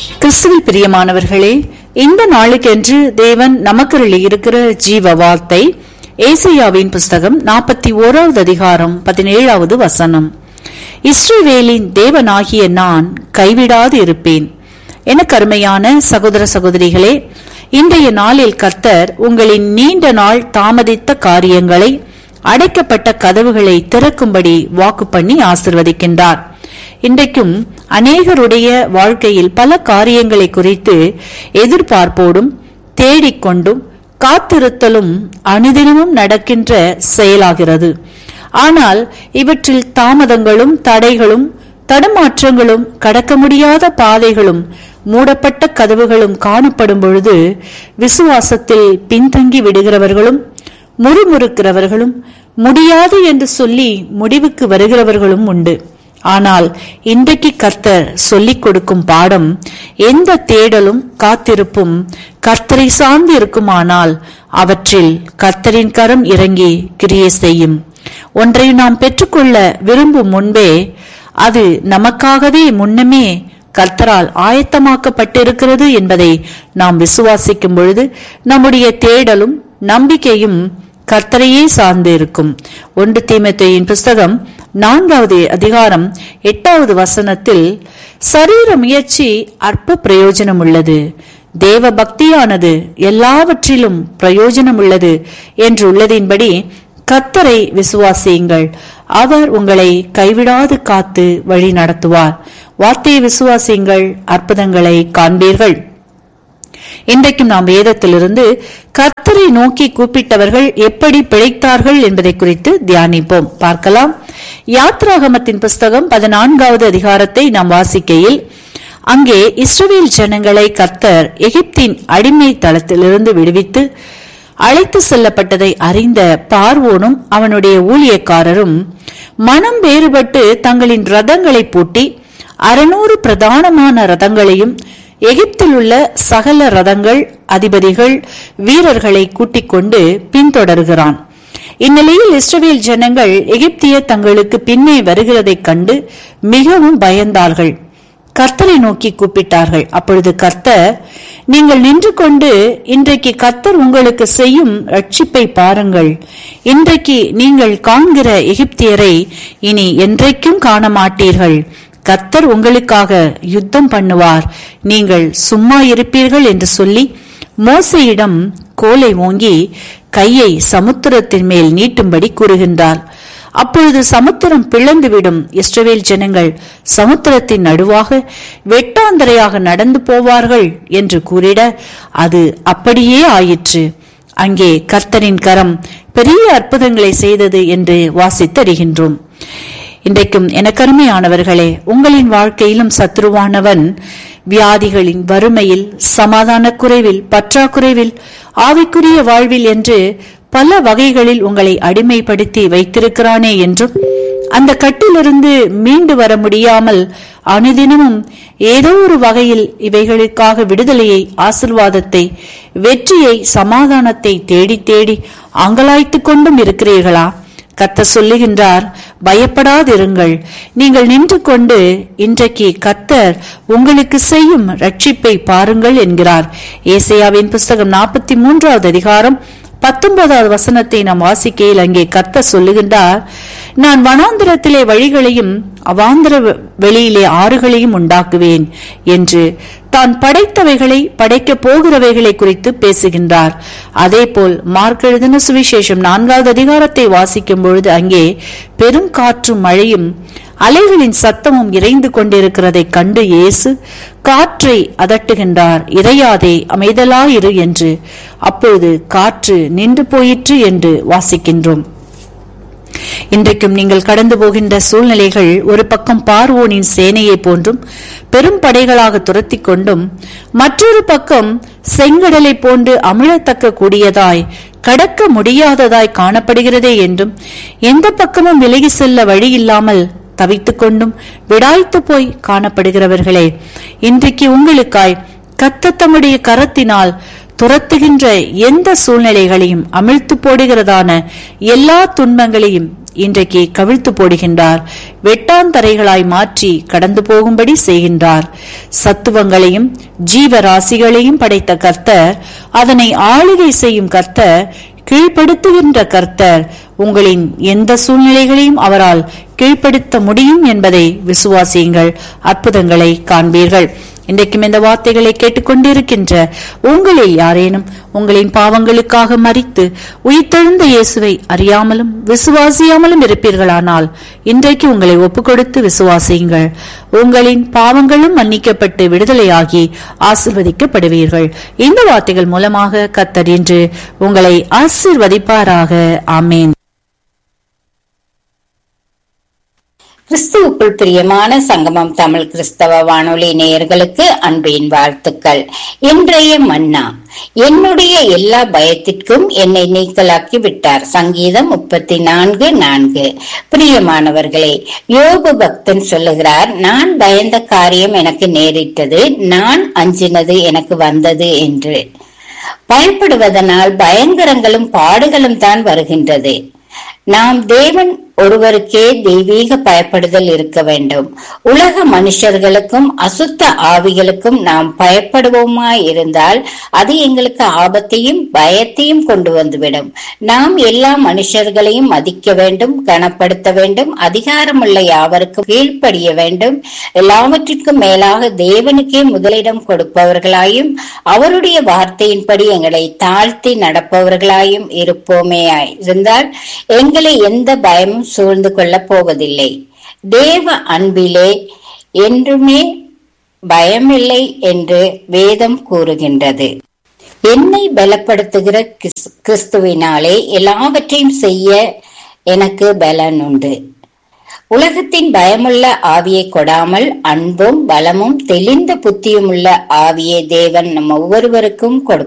கிறிஸ்துவில் பிரியமானவர்களே, இந்த நாளுக்கென்று தேவன் நமக்கு இருக்கிற ஜீவ வார்த்தை ஏசாயாவின் புஸ்தகம் 41வது அதிகாரம் 17வது வசனம். இஸ்ரவேலின் தேவனாகிய நான் கைவிடாது இருப்பேன். எனக்கு அருமையான சகோதர சகோதரிகளே, இன்றைய நாளில் கர்த்தர் உங்களின் நீண்ட நாள் தாமதித்த காரியங்களை, அடைக்கப்பட்ட கதவுகளை திறக்கும்படி வாக்கு பண்ணி ஆசிர்வதிக்கின்றார். இன்றைக்கும் அநேகருடைய வாழ்க்கையில் பல காரியங்களை குறித்து எதிர்பார்ப்போடும் தேடிக்கொண்டும் காத்திருத்தலும் அனுதினமும் நடக்கின்ற செயலாகிறது. ஆனால் இவற்றில் தாமதங்களும் தடைகளும் தடுமாற்றங்களும் கடக்க முடியாத பாதைகளும் மூடப்பட்ட கதவுகளும் காணப்படும் பொழுது விசுவாசத்தில் பின்தங்கி விடுகிறவர்களும் முறுமுறுக்கிறவர்களும் முடியாது என்று சொல்லி முடிவுக்கு வருகிறவர்களும் உண்டு. ஆனால் இன்றைக்கு கர்த்தர் சொல்லிக் கொடுக்கும் பாடம், எந்த தேடலும் காத்திருப்பும் கர்த்தரை சார்ந்து இருக்குமானால் அவற்றில் கர்த்தரின் கரம் இறங்கி கிரியை செய்யும். ஒன்றை நாம் பெற்றுக்கொள்ள விரும்பும் முன்பே அது நமக்காகவே முன்னமே கர்த்தரால் ஆயத்தமாக்கப்பட்டிருக்கிறது என்பதை நாம் விசுவாசிக்கும் பொழுது நம்முடைய தேடலும் நம்பிக்கையும் கர்த்தரையே சார்ந்து இருக்கும். 1 தீமோத்தேயுவின் புஸ்தகம் 4வது அதிகாரம் 8வது வசனத்தில், சரீர முயற்சி அற்ப பிரயோஜனம் உள்ளது, தேவ பக்தியானது எல்லாவற்றிலும் பிரயோஜனம் உள்ளது என்று உள்ளதின்படி கர்த்தரை விசுவாசியுங்கள், அவர் உங்களை கைவிடாது காத்து வழி நடத்துவார். வார்த்தையை விசுவாசியுங்கள், அற்புதங்களை காண்பீர்கள். இன்றைக்கும் நாம் வேதத்திலிருந்து கர்த்தரை நோக்கி கூப்பிட்டவர்கள் எப்படி பிழைத்தார்கள் என்பதை குறித்து தியானிப்போம், பார்க்கலாம். யாத்ராகமத்தின் புஸ்தகம் 14வது அதிகாரத்தை நாம் வாசிக்கையில், அங்கே இஸ்ரவேல் ஜனங்களை கர்த்தர் எகிப்தின் அடிமை தளத்திலிருந்து விடுவித்து அழைத்து செல்லப்பட்டதை அறிந்த பார்வோனும் அவனுடைய ஊழியக்காரரும் மனம் வேறுபட்டு தங்களின் ரதங்களை பூட்டி 600 பிரதானமான ரதங்களையும் எகிப்தில் உள்ள சகல ரதங்கள் அதிபதிகள் வீரர்களை கூட்டிக் கொண்டு பின்தொடர்கிறான். இந்நிலையில் இஸ்ரவேல் ஜனங்கள் எகிப்தியர் தங்களுக்கு பின்னே வருகிறதைக் கண்டு மிகவும் பயந்தார்கள். கர்த்தரை நோக்கி கூப்பிட்டார்கள். அப்பொழுது கர்த்தர், நீங்கள் நின்று கொண்டு இன்றைக்கு கர்த்தர் உங்களுக்கு செய்யும் ரட்சிப்பை பாருங்கள். இன்றைக்கு நீங்கள் காண்கிற எகிப்தியரை இனி என்றைக்கும் காண மாட்டீர்கள். கர்த்தர் உங்களுக்காக யுத்தம் பண்ணுவார், நீங்கள் சும்மா இருப்பீர்கள் என்று சொல்லி மோசேயிடம் கோலை ஓங்கி கையை சமுத்திரத்தின் மேல் நீட்டும்படி கூறுகின்றார். அப்பொழுது சமுத்திரம் பிளந்துவிடும். இஸ்ரவேல் ஜனங்கள் சமுத்திரத்தின் நடுவாக வெட்டாந்தரையாக நடந்து போவார்கள் என்று கூறிட அது அப்படியே ஆயிற்று. அங்கே கர்த்தரின் கரம் பெரிய அற்புதங்களை செய்தது என்று வாசித்தறிகின்றோம். இன்றைக்கும் எனக்கருமையானவர்களே, உங்களின் வாழ்க்கையிலும் சத்ருவானவன் வியாதிகளின் வறுமையில், சமாதான குறைவில், பற்றாக்குறைவில், ஆவிக்குரிய வாழ்வில் என்று பல வகைகளில் உங்களை அடிமைப்படுத்தி வைத்திருக்கிறானே என்றும், அந்த கட்டிலிருந்து மீண்டு வர முடியாமல் அனுதினமும் ஏதோ ஒரு வகையில் இவைகளுக்காக விடுதலையை, ஆசீர்வாதத்தை, வெற்றியை, சமாதானத்தை தேடி தேடி அங்கலாய்த்து கொண்டும் இருக்கிறீர்களா? கர்த்தர் சொல்லுகின்றார், பயப்படாதிருங்கள், நீங்கள் நின்று கொண்டு இன்றைக்கு கர்த்தர் உங்களுக்கு செய்யும் ரட்சிப்பை பாருங்கள் என்கிறார். ஏசாயாவின் புஸ்தகம் 43வது அதிகாரம் 19வது வசனத்தை நாம் வாசிக்கையில் அங்கே கர்த்தர் சொல்லுகின்றார், நான் வனாந்திரத்திலே வழிகளையும் அவாந்திர வெளியிலே ஆறுகளையும் உண்டாக்குவேன் என்று தான் படைத்தவைகளை, படைக்க போகிறவைகளை குறித்து பேசுகின்றார். அதே போல் மார்க் எழுதின சுவிசேஷம் 4வது அதிகாரத்தை வாசிக்கும் பொழுது அங்கே பெரும் காற்றும் மழையும் அலைகளின் சத்தமும் இறைந்து கொண்டிருக்கிறதை கண்டு இயேசு காற்றை அதட்டுகின்றார், இறையாதே, அமைதலாயிரு என்று. அப்பொழுது காற்று நின்று போயிற்று என்று வாசிக்கின்றோம். இன்றைக்கும் நீங்கள் கடந்து போகின்ற சூழ்நிலைகள் ஒரு பக்கம் பார்வோனின் சேனையை போன்றும் பெரும் படைகளாக துரத்தி கொண்டும், மற்றொரு பக்கம் செங்கடலை போன்று அமிழத்தக்க கூடியதாய், கடக்க முடியாததாய் காணப்படுகிறதே என்றும், எந்த பக்கமும் விலகி செல்ல வழி இல்லாமல் தவித்துக் கொண்டும் விடாய்த்து போய் காணப்படுகிறவர்களே, இன்றைக்கு உங்களுக்காய் கர்த்தர் தம்முடைய கரத்தினால் துரத்துகின்ற எந்த சூழ்நிலைகளையும், அமிழ்த்து போடுகிறதான எல்லா துன்பங்களையும் இன்றைக்கு கவிழ்த்து போடுகின்றார். வெட்டாந்தரைகளாய் மாற்றி கடந்து போகும்படி செய்கின்றார். சத்துவங்களையும் ஜீவராசிகளையும் படைத்த கர்த்தர், அதனை ஆளுகை செய்யும் கர்த்தர், கீழ்ப்படுத்துகின்ற கர்த்தர், உங்களின் எந்த சூழ்நிலைகளையும் அவரால் கீழ்ப்படுத்த முடியும் என்பதை விசுவாசியுங்கள். அற்புதங்களை காண்பீர்கள். இன்றைக்கும் இந்த வார்த்தைகளை கேட்டுக்கொண்டிருக்கின்ற உங்களில் யாரேனும் உங்களின் பாவங்களுக்காக மரித்து உயிர்த்தெழுந்த இயேசுவை அறியாமலும் விசுவாசியாமலும் இருப்பீர்களானால் இன்றைக்கு உங்களை ஒப்புக்கொடுத்து விசுவாசியுங்கள். உங்களின் பாவங்களும் மன்னிக்கப்பட்டு விடுதலையாகி ஆசீர்வதிக்கப்படுவீர்கள். இந்த வார்த்தைகள் மூலமாக கர்த்தர் இன்று உங்களை ஆசீர்வதிப்பாராக. ஆமேன். கிறிஸ்துவுக்குள் பிரியமான சங்கமம் தமிழ் கிறிஸ்தவ வானொலி நேயர்களுக்கு அன்பின் வாழ்த்துக்கள். இன்றைய மன்னா, என்னுடைய எல்லா பயத்திற்கும் என்னை நீக்கலாக்கி விட்டார். சங்கீதம் 34:4. பிரியமானவர்களே, யோபு பக்தன் சொல்லுகிறார், நான் பயந்த காரியம் எனக்கு நேரிட்டது, நான் அஞ்சினது எனக்கு வந்தது என்று. பயப்படுவதனால் பயங்கரங்களும் பாடுகளும் தான் வருகின்றது. நாம் தேவன் ஒருவருக்கே தெய்வீக பயப்படுதல் இருக்க வேண்டும். உலக மனுஷர்களுக்கும் அசுத்த ஆவிகளுக்கும் நாம் பயப்படுவோமா இருந்தால் அது எங்களுக்கு ஆபத்தையும் பயத்தையும் கொண்டு வந்துவிடும். நாம் எல்லா மனுஷர்களையும் மதிக்க வேண்டும், கனப்படுத்த வேண்டும், அதிகாரமுள்ள யாவருக்கும் கீழ்ப்படிய வேண்டும். எல்லாவற்றிற்கும் மேலாக தேவனுக்கே முதலிடம் கொடுப்பவர்களாயும் அவருடைய வார்த்தையின்படி எங்களை தாழ்த்தி நடப்பவர்களாயும் இருப்போமே இருந்தால் எங்களை எந்த பயமும் சூழ்ந்து கொள்ள போவதில்லை. தேவ அன்பிலே என்றுமே பயமில்லை என்று வேதம் கூறுகின்றது. என்னை பலப்படுத்துகிற கிறிஸ்துவினாலே எல்லாவற்றையும் செய்ய எனக்கு பலன் உண்டு. உலகத்தின் பயமுள்ள ஆவியை கொடாமல் அன்பும் பலமும் தெளிந்த புத்தியும் உள்ள ஆவியை தேவன் நம் ஒவ்வொருவருக்கும் கொடுப்பார்.